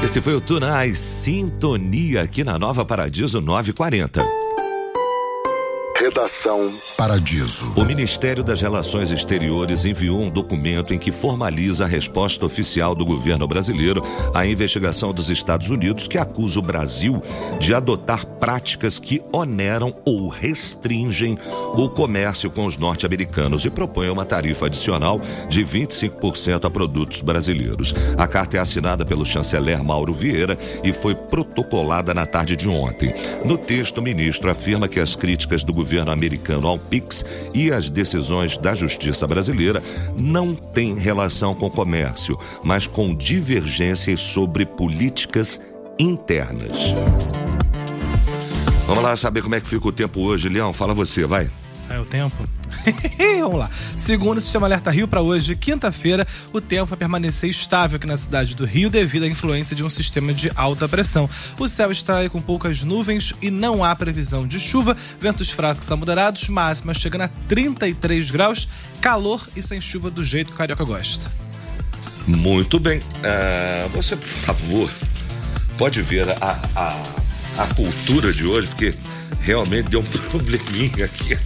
Esse foi o Tunais Sintonia aqui na Nova Paradiso 940. Redação Paradiso. O Ministério das Relações Exteriores enviou um documento em que formaliza a resposta oficial do governo brasileiro à investigação dos Estados Unidos, que acusa o Brasil de adotar práticas que oneram ou restringem o comércio com os norte-americanos e propõe uma tarifa adicional de 25% a produtos brasileiros. A carta é assinada pelo chanceler Mauro Vieira e foi protocolada na tarde de ontem. No texto, o ministro afirma que as críticas do governo americano ao PIX e as decisões da justiça brasileira não têm relação com comércio, mas com divergências sobre políticas internas. Vamos lá saber como é que fica o tempo hoje, Leão. Fala você, vai. É o tempo? Vamos lá. Segundo o Sistema Alerta Rio, para hoje, quinta-feira, o tempo vai permanecer estável aqui na cidade do Rio devido à influência de um sistema de alta pressão. O céu está aí com poucas nuvens e não há previsão de chuva, ventos fracos a moderados, máxima chegando a 33 graus, calor e sem chuva do jeito que o carioca gosta. Muito bem. Você, por favor, pode ver a cultura de hoje, porque realmente deu um probleminha aqui.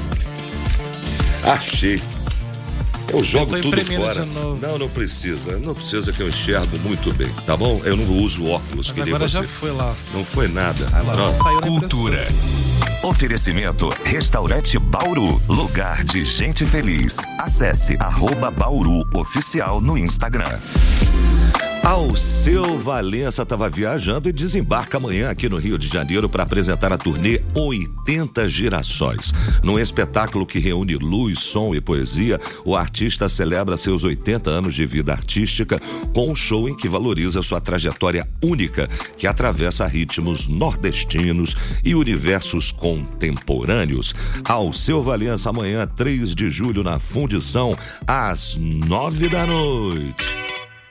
Achei. Eu jogo tudo fora. Não precisa. Não precisa, que eu enxergo muito bem, tá bom? Eu não uso óculos. Mas agora já foi lá. Não foi nada. Cultura. Oferecimento Restaurante Bauru, lugar de gente feliz. Acesse @BauruOficial no Instagram. Alceu Valença estava viajando e desembarca amanhã aqui no Rio de Janeiro para apresentar a turnê 80 Girassóis. Num espetáculo que reúne luz, som e poesia, o artista celebra seus 80 anos de vida artística com um show em que valoriza sua trajetória única, que atravessa ritmos nordestinos e universos contemporâneos. Alceu Valença amanhã, 3 de julho, na Fundição, às 9 da noite.